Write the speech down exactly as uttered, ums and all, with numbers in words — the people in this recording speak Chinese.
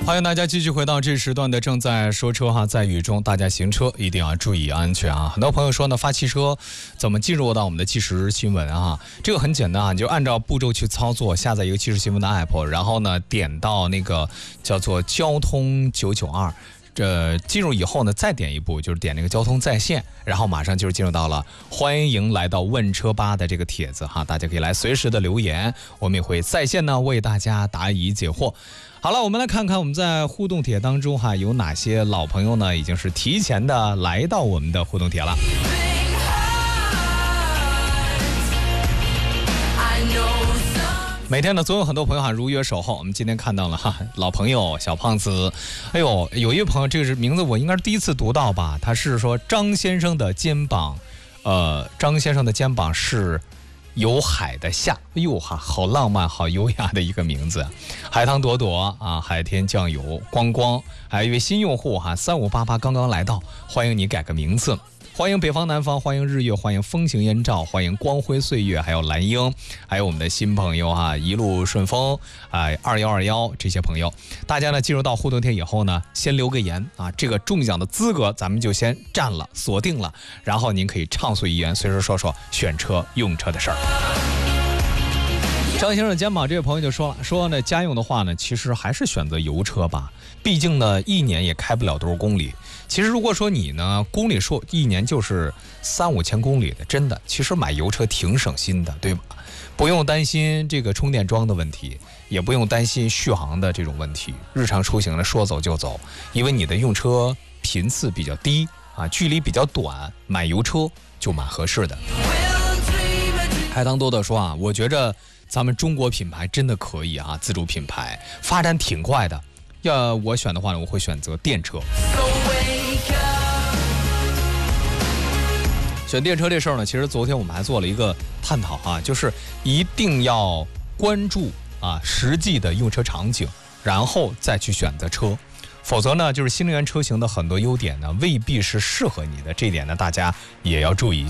欢迎大家继续回到这时段的正在说车哈，在雨中大家行车一定要注意安全啊！很多朋友说呢，发汽车怎么进入到我们的即时新闻啊？这个很简单啊，你就按照步骤去操作，下载一个即时新闻的 app， 然后呢点到那个叫做交通九九二。这进入以后呢，再点一步，就是点那个交通在线，然后马上就是进入到了欢迎来到问车吧的这个帖子哈，大家可以来随时的留言，我们也会在线呢为大家答疑解惑。好了，我们来看看我们在互动帖当中哈有哪些老朋友呢，已经是提前的来到我们的互动帖了。每天呢，总有很多朋友哈如约守候。我们今天看到了哈老朋友小胖子，哎呦，有一位朋友，这个是名字我应该是第一次读到吧？他是说张先生的肩膀，呃，张先生的肩膀是有海的夏，哎呦哈，好浪漫，好优雅的一个名字。海棠朵朵啊，海天酱油光光，还有一位新用户哈，三五八八刚刚来到，欢迎你改个名字。欢迎北方南方，欢迎日月，欢迎风行烟照，欢迎光辉岁月，还有蓝鹰，还有我们的新朋友哈，一路顺风啊，二幺二幺这些朋友，大家呢进入到互动帖以后呢，先留个言啊，这个中奖的资格咱们就先占了，锁定了，然后您可以畅所欲言，随时说说选车用车的事儿。张先生肩膀这位朋友就说了，说呢家用的话呢，其实还是选择油车吧，毕竟呢一年也开不了多少公里。其实如果说你呢公里数一年就是三五千公里的，真的其实买油车挺省心的，对吧？不用担心这个充电桩的问题，也不用担心续航的这种问题，日常出行呢说走就走，因为你的用车频次比较低啊，距离比较短，买油车就蛮合适的。海棠多多说啊，我觉着咱们中国品牌真的可以啊，自主品牌发展挺快的。要我选的话呢，我会选择电车。选电车这事儿呢，其实昨天我们还做了一个探讨啊，就是一定要关注啊实际的用车场景，然后再去选择车。否则呢，就是新能源车型的很多优点呢，未必是适合你的，这点呢，大家也要注意。